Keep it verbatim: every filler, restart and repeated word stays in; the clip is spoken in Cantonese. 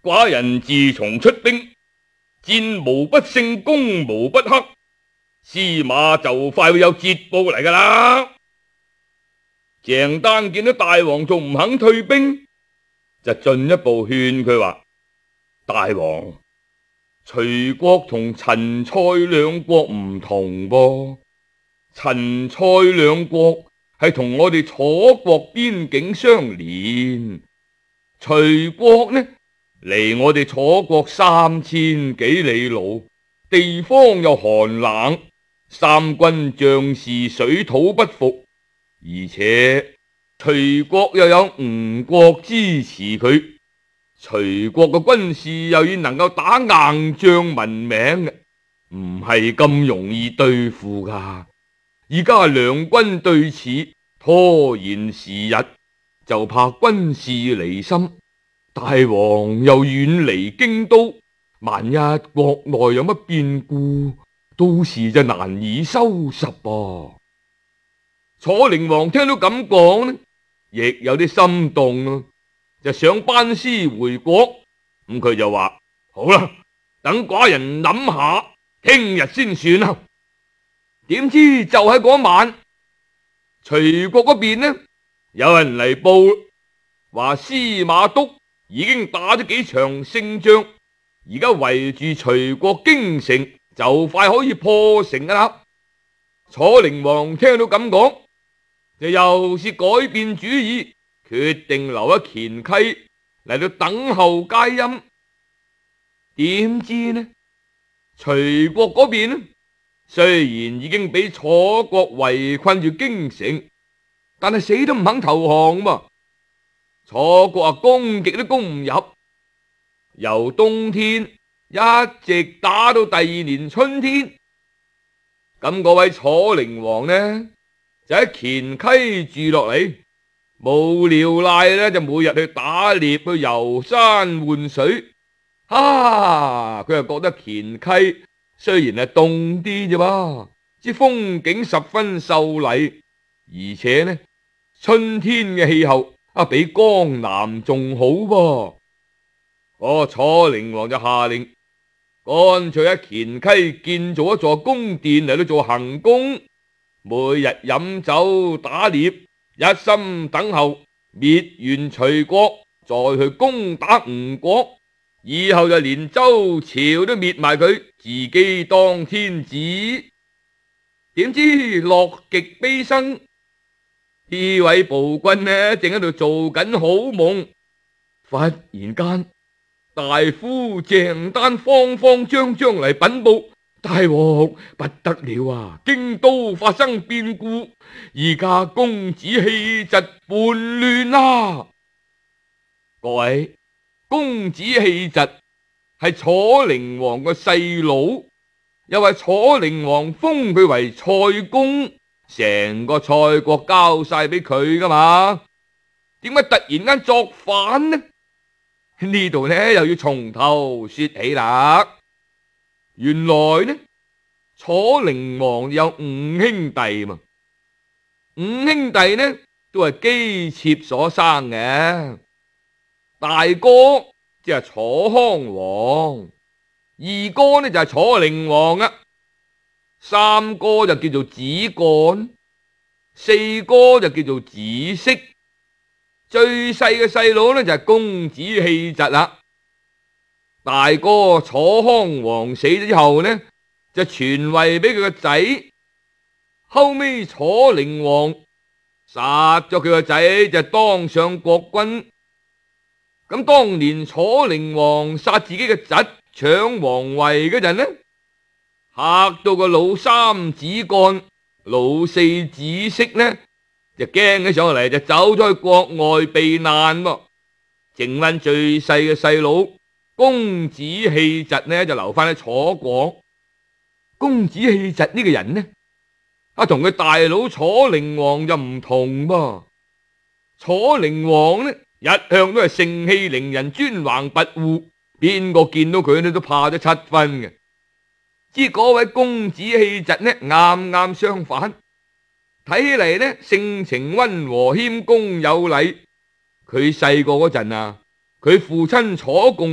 寡人自從出兵，戰無不勝，攻無不克，司馬就快會有捷報嚟噶啦。鄭丹見到大王仲唔肯退兵，就進一步勸佢話：大王，徐國同陳蔡兩國唔同噃，陳蔡兩國係同我哋楚國邊境相連，徐國呢離我哋楚國三千幾里路，地方又寒冷，三軍將士水土不服，而且徐國又有吳國支持佢，徐國嘅軍事又要能夠打硬仗聞名嘅，唔係咁容易對付噶。而家兩軍對峙，拖延時日，就怕軍事離心。大王又遠離京都，萬一國內有乜變故，到時就難以收拾噃。楚靈王聽到咁講呢，亦有啲心動啊，就想班師回國。咁佢就話：好啦，等寡人諗下，聽日先算啦。點知就喺嗰晚，徐國嗰邊呢，有人嚟報，話司馬督已經打咗幾場勝仗，而家圍住徐國京城，就快可以破城噶啦。楚靈王聽到咁講，就又是改變主意，決定留喺黔溪嚟到等候佳音。點知呢，徐國嗰邊呢，雖然已經俾楚國圍困住京城，但係死都唔肯投降嘛。楚國啊，攻極都攻唔入，由冬天一直打到第二年春天。咁嗰位楚靈王呢，就喺黔溪住落嚟，無聊賴呢，就每日去打獵，去遊山玩水。啊，佢又覺得黔溪雖然係凍啲啫嘛，之風景十分秀麗，而且呢，春天嘅氣候啊，比江南仲好噃。我楚靈王就下令，乾脆喺黔溪建造一座宮殿嚟到做行宮，每日飲酒打獵，一心等候滅完徐國，再去攻打吳國，以後就連周朝都滅埋佢，自己當天子。點知樂極悲生，呢位暴君呢，正喺度做緊好夢，忽然間大夫鄭丹慌慌張張嚟稟報：大王不得了啊，京都發生變故，而家公子氣疾叛亂啦！各位，公子氣疾係楚靈王個細佬，又係楚靈王封佢為蔡公，成個蔡國交晒俾佢噶嘛？點解突然間作反呢？呢度呢又要從頭說起啦。原來呢，楚靈王有五兄弟嘛，五兄弟呢都係姬妾所生嘅。大哥即係楚康王，二哥呢就係楚靈王啊，三哥就叫做子幹，四哥就叫做子息，最細嘅細佬呢就係公子氣疾啦。大哥楚康王死咗之後呢，就傳位俾佢個仔，後尾楚靈王殺咗佢個仔，就當上國君。咁當年楚靈王殺自己嘅侄搶皇位嗰陣呢，嚇到個老三子幹、老四子息呢，就驚起上嚟，就走咗去國外避難喎。剩翻最細嘅細佬公子氣疾呢，就留翻喺楚國。公子氣疾呢個人呢，啊同佢大佬楚靈王就唔同噃。楚靈王呢，一向都係盛氣凌人、專橫跋扈，邊個見到佢呢都怕咗七分嘅。知嗰位公子氣疾呢，啱啱相反，睇起嚟呢，性情溫和、謙恭有禮。佢細個嗰陣啊，佢父親楚共